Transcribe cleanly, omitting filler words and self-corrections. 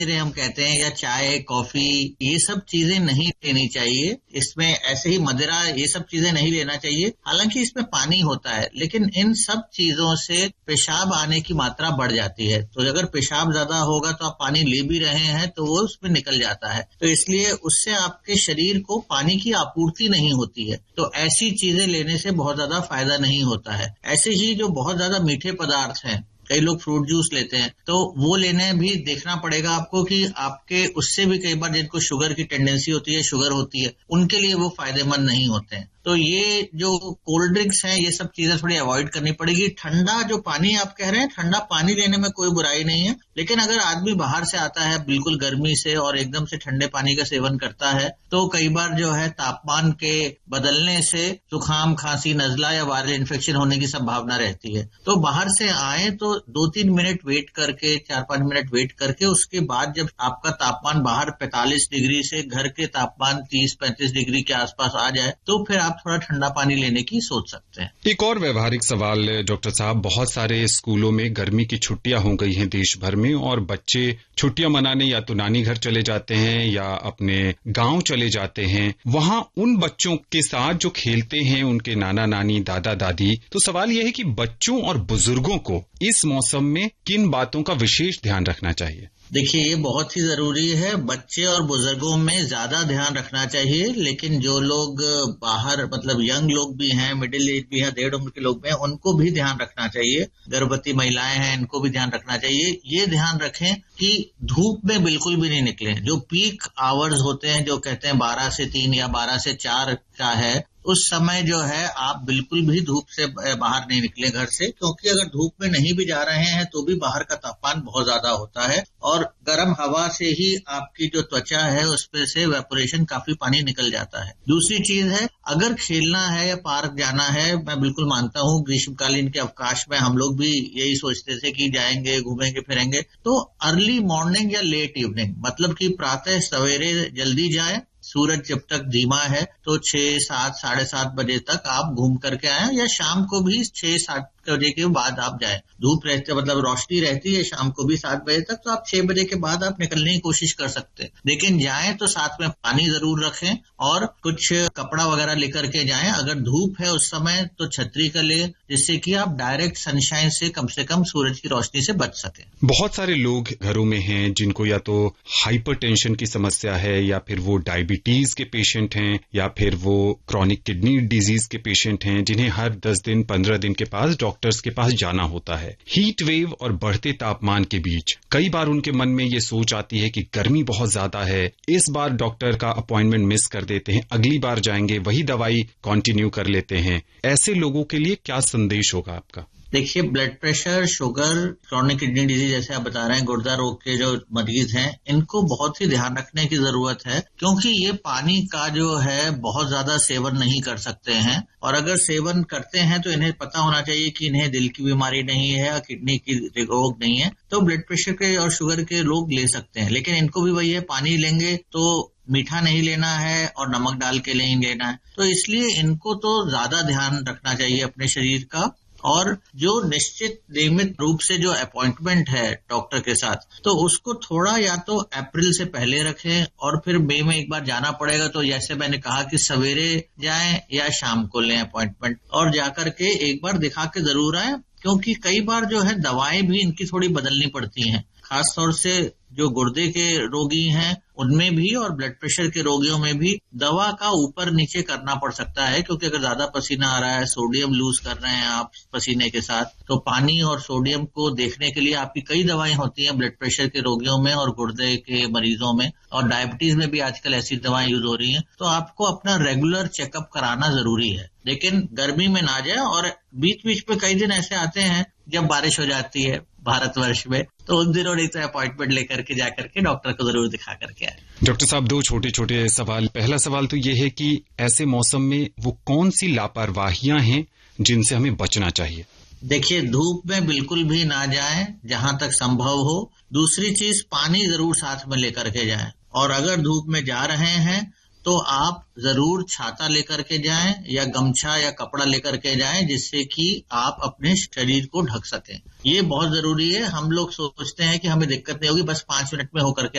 हम कहते हैं या चाय कॉफी ये सब चीजें नहीं लेनी चाहिए। इसमें ऐसे ही मदिरा ये सब चीजें नहीं लेना चाहिए। हालांकि इसमें पानी होता है, लेकिन इन सब चीजों से पेशाब आने की मात्रा बढ़ जाती है। तो अगर पेशाब ज्यादा होगा तो आप पानी ले भी रहे हैं तो वो उसमें निकल जाता है, तो इसलिए उससे आपके शरीर को पानी की आपूर्ति नहीं होती है। तो ऐसी चीजें लेने से बहुत ज्यादा फायदा नहीं होता है। ऐसे ही जो बहुत ज्यादा मीठे पदार्थ हैं, कई लोग फ्रूट जूस लेते हैं, तो वो लेने भी देखना पड़ेगा आपको कि आपके उससे भी कई बार जिनको शुगर की टेंडेंसी होती है, शुगर होती है, उनके लिए वो फायदेमंद नहीं होते हैं। तो ये जो कोल्ड ड्रिंक्स हैं ये सब चीजें थोड़ी अवॉइड करनी पड़ेगी। ठंडा जो पानी आप कह रहे हैं, ठंडा पानी लेने में कोई बुराई नहीं है, लेकिन अगर आदमी बाहर से आता है बिल्कुल गर्मी से और एकदम से ठंडे पानी का सेवन करता है तो कई बार जो है तापमान के बदलने से जुकाम, खांसी, नजला या वायरल इन्फेक्शन होने की संभावना रहती है। तो बाहर से आए तो 2-3 मिनट वेट करके, 4-5 मिनट वेट करके, उसके बाद जब आपका तापमान बाहर 45 डिग्री से घर के तापमान 30-35 डिग्री के आसपास आ जाए तो फिर आप थोड़ा ठंडा पानी लेने की सोच सकते हैं। एक और व्यवहारिक सवाल डॉक्टर साहब, बहुत सारे स्कूलों में गर्मी की छुट्टियां हो गई हैं देश भर में और बच्चे छुट्टियां मनाने या तो नानी घर चले जाते हैं या अपने गांव चले जाते हैं। वहां उन बच्चों के साथ जो खेलते हैं उनके नाना नानी, दादा दादी, तो सवाल यह है कि बच्चों और बुजुर्गों को इस मौसम में किन बातों का विशेष ध्यान रखना चाहिए? देखिए, ये बहुत ही जरूरी है। बच्चे और बुजुर्गों में ज्यादा ध्यान रखना चाहिए, लेकिन जो लोग बाहर मतलब यंग लोग भी हैं, मिडिल एज भी हैं, 1.5 उम्र के लोग भी हैं, उनको भी ध्यान रखना चाहिए। गर्भवती महिलाएं हैं, इनको भी ध्यान रखना चाहिए। ये ध्यान रखें कि धूप में बिल्कुल भी नहीं निकले। जो पीक आवर्स होते हैं, जो कहते हैं 12 से 3 या 12 से 4 का है, उस समय जो है आप बिल्कुल भी धूप से बाहर नहीं निकले घर से, क्योंकि अगर धूप में नहीं भी जा रहे हैं तो भी बाहर का तापमान बहुत ज्यादा होता है और गर्म हवा से ही आपकी जो त्वचा है उसपे से वेपोरेशन, काफी पानी निकल जाता है। दूसरी चीज है, अगर खेलना है या पार्क जाना है, मैं बिल्कुल मानता हूँ ग्रीष्मकालीन के अवकाश में हम लोग भी यही सोचते थे कि जाएंगे, घूमेंगे फिरेंगे, तो अर्ली मॉर्निंग या लेट इवनिंग, मतलब कि प्रातः सवेरे जल्दी जाए, सूरज जब तक धीमा है तो 6, 7, 7:30 बजे तक आप घूम करके आए, या शाम को भी 6-7 बजे के बाद आप जाए। धूप रहते मतलब रोशनी रहती है शाम को भी 7 बजे तक, तो आप 6 बजे के बाद आप निकलने की कोशिश कर सकते हैं। लेकिन जाएं तो साथ में पानी जरूर रखें और कुछ कपड़ा वगैरह लेकर के जाएं। अगर धूप है उस समय तो छतरी का ले, जिससे कि आप डायरेक्ट सनशाइन से कम सूरज की रोशनी से बच सकें। बहुत सारे लोग घरों में हैं जिनको या तो हाइपरटेंशन की समस्या है, या फिर वो डायबिटीज के पेशेंट हैं, या फिर वो क्रॉनिक किडनी डिजीज के पेशेंट हैं, जिन्हें हर 10 दिन 15 दिन के पास डॉक्टर्स के पास जाना होता है। हीट वेव और बढ़ते तापमान के बीच कई बार उनके मन में ये सोच आती है कि गर्मी बहुत ज्यादा है, इस बार डॉक्टर का अपॉइंटमेंट मिस कर देते हैं, अगली बार जाएंगे, वही दवाई कंटिन्यू कर लेते हैं। ऐसे लोगों के लिए क्या संदेश होगा आपका? देखिए, blood pressure, sugar, chronic kidney disease जैसे आप बता रहे हैं, गुर्दा रोग के जो मरीज हैं, इनको बहुत ही ध्यान रखने की जरूरत है, क्योंकि ये पानी का जो है बहुत ज्यादा सेवन नहीं कर सकते हैं, और अगर सेवन करते हैं तो इन्हें पता होना चाहिए कि इन्हें दिल की बीमारी नहीं है या किडनी की रोग नहीं है, तो ब्लड प्रेशर के और शुगर के लोग ले सकते हैं। लेकिन इनको भी वही है, पानी लेंगे तो मीठा नहीं लेना है और नमक डाल के नहीं लेना है, तो इसलिए इनको तो ज्यादा ध्यान रखना चाहिए अपने शरीर का। और जो निश्चित नियमित रूप से जो अपॉइंटमेंट है डॉक्टर के साथ, तो उसको थोड़ा या तो अप्रैल से पहले रखें, और फिर मई में एक बार जाना पड़ेगा तो जैसे मैंने कहा कि सवेरे जाएं या शाम को लें अपॉइंटमेंट, और जाकर के एक बार दिखा के जरूर आएं, क्योंकि कई बार जो है दवाएं भी इनकी थोड़ी बदलनी पड़ती हैं, खासतौर से जो गुर्दे के रोगी हैं उनमें भी और ब्लड प्रेशर के रोगियों में भी दवा का ऊपर नीचे करना पड़ सकता है, क्योंकि अगर ज्यादा पसीना आ रहा है, सोडियम लूज कर रहे हैं आप पसीने के साथ, तो पानी और सोडियम को देखने के लिए आपकी कई दवाएं होती हैं ब्लड प्रेशर के रोगियों में और गुर्दे के मरीजों में, और डायबिटीज में भी आजकल ऐसी दवाएं यूज हो रही हैं। तो आपको अपना रेगुलर चेकअप कराना जरूरी है, लेकिन गर्मी में ना जाए। और बीच बीच में कई दिन ऐसे आते हैं जब बारिश हो जाती है भारतवर्ष में, तो उन दिनों नहीं तो अपॉइंटमेंट लेकर के जाकर के डॉक्टर को जरूर दिखा करके आए। डॉक्टर साहब, 2 छोटे छोटे सवाल। पहला सवाल तो ये है कि ऐसे मौसम में वो कौन सी लापरवाहियां हैं जिनसे हमें बचना चाहिए? देखिए, धूप में बिल्कुल भी ना जाएं जहां तक संभव हो। दूसरी चीज, पानी जरूर साथ में लेकर के जाएं, और अगर धूप में जा रहे हैं तो आप जरूर छाता लेकर के जाएं या गमछा या कपड़ा लेकर के जाएं, जिससे कि आप अपने शरीर को ढक सकें। ये बहुत जरूरी है। हम लोग सोचते हैं कि हमें दिक्कत नहीं होगी, बस 5 मिनट में होकर के